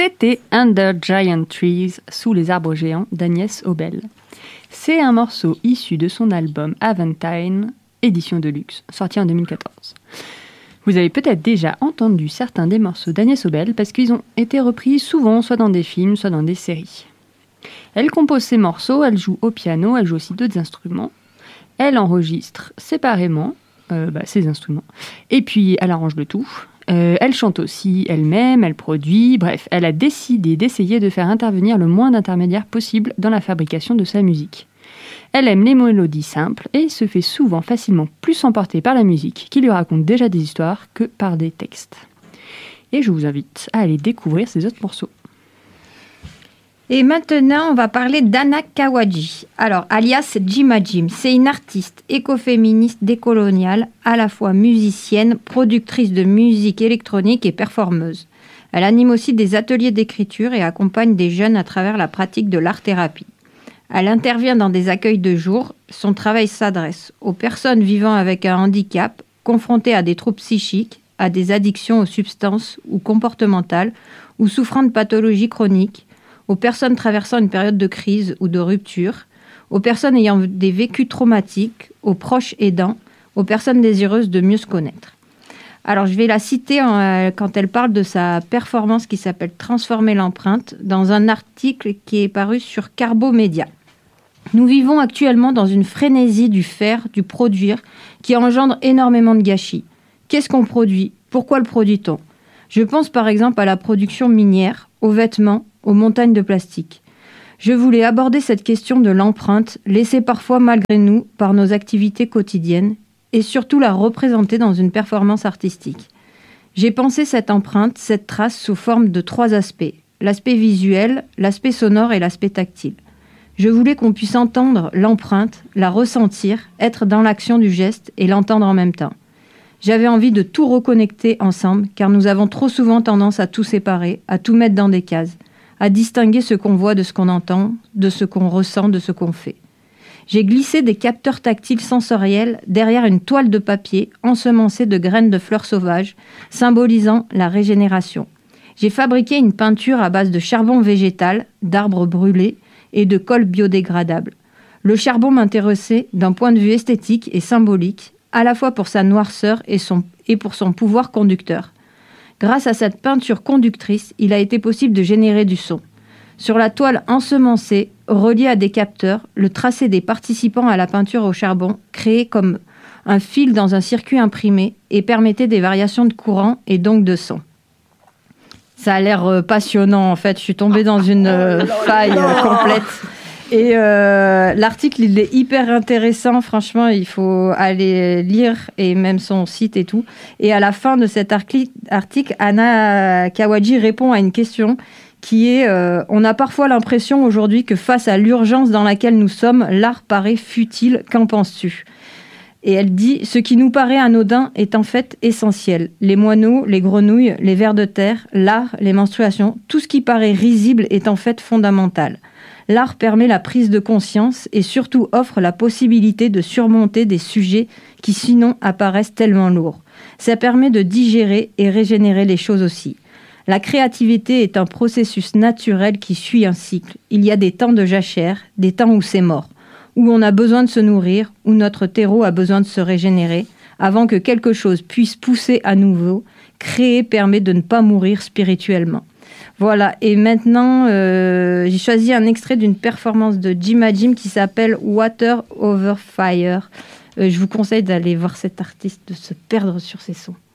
C'était Under Giant Trees, sous les arbres géants d'Agnès Obel. C'est un morceau issu de son album Aventine, édition de luxe, sorti en 2014. Vous avez peut-être déjà entendu certains des morceaux d'Agnès Obel parce qu'ils ont été repris souvent, soit dans des films, soit dans des séries. Elle compose ses morceaux, elle joue au piano, elle joue aussi d'autres instruments. Elle enregistre séparément ses instruments. Et puis, elle arrange le tout. Elle chante aussi elle-même, elle produit. Bref, elle a décidé d'essayer de faire intervenir le moins d'intermédiaires possible dans la fabrication de sa musique. Elle aime les mélodies simples et se fait souvent facilement plus emporter par la musique qui lui raconte déjà des histoires que par des textes. Et je vous invite à aller découvrir ses autres morceaux. Et maintenant, on va parler d'Anna Kawaji. Alors, alias Jima Jim, c'est une artiste écoféministe décoloniale, à la fois musicienne, productrice de musique électronique et performeuse. Elle anime aussi des ateliers d'écriture et accompagne des jeunes à travers la pratique de l'art-thérapie. Elle intervient dans des accueils de jour. Son travail s'adresse aux personnes vivant avec un handicap, confrontées à des troubles psychiques, à des addictions aux substances ou comportementales, ou souffrant de pathologies chroniques, aux personnes traversant une période de crise ou de rupture, aux personnes ayant des vécus traumatiques, aux proches aidants, aux personnes désireuses de mieux se connaître. Alors, je vais la citer quand elle parle de sa performance qui s'appelle « Transformer l'empreinte » dans un article qui est paru sur Carbo Media. Nous vivons actuellement dans une frénésie du faire, du produire, qui engendre énormément de gâchis. Qu'est-ce qu'on produit ? Pourquoi le produit-on ? Je pense par exemple à la production minière, aux vêtements, aux montagnes de plastique. Je voulais aborder cette question de l'empreinte, laissée parfois malgré nous par nos activités quotidiennes, et surtout la représenter dans une performance artistique. J'ai pensé cette empreinte, cette trace sous forme de 3 aspects. L'aspect visuel, l'aspect sonore et l'aspect tactile. Je voulais qu'on puisse entendre l'empreinte, la ressentir, être dans l'action du geste et l'entendre en même temps. J'avais envie de tout reconnecter ensemble, car nous avons trop souvent tendance à tout séparer, à tout mettre dans des cases, à distinguer ce qu'on voit de ce qu'on entend, de ce qu'on ressent, de ce qu'on fait. J'ai glissé des capteurs tactiles sensoriels derrière une toile de papier ensemencée de graines de fleurs sauvages, symbolisant la régénération. J'ai fabriqué une peinture à base de charbon végétal, d'arbres brûlés et de colle biodégradable. Le charbon m'intéressait d'un point de vue esthétique et symbolique, à la fois pour sa noirceur et pour son pouvoir conducteur. Grâce à cette peinture conductrice, il a été possible de générer du son. Sur la toile ensemencée, reliée à des capteurs, le tracé des participants à la peinture au charbon créait comme un fil dans un circuit imprimé et permettait des variations de courant et donc de son. Ça a l'air passionnant en fait, je suis tombée dans une faille complète. Et l'article, il est hyper intéressant, franchement, il faut aller lire, et même son site et tout. Et à la fin de cet article, Anna Kawaji répond à une question qui est on a parfois l'impression aujourd'hui que face à l'urgence dans laquelle nous sommes, l'art paraît futile, qu'en penses-tu ? Et elle dit « Ce qui nous paraît anodin est en fait essentiel. Les moineaux, les grenouilles, les vers de terre, l'art, les menstruations, tout ce qui paraît risible est en fait fondamental. L'art permet la prise de conscience et surtout offre la possibilité de surmonter des sujets qui sinon apparaissent tellement lourds. Ça permet de digérer et régénérer les choses aussi. La créativité est un processus naturel qui suit un cycle. Il y a des temps de jachère, des temps où c'est mort, où on a besoin de se nourrir, où notre terreau a besoin de se régénérer, avant que quelque chose puisse pousser à nouveau. Créer permet de ne pas mourir spirituellement. » Voilà, et maintenant, j'ai choisi un extrait d'une performance de Jima Jim qui s'appelle Water Over Fire. Je vous conseille d'aller voir cet artiste, de se perdre sur ses sons.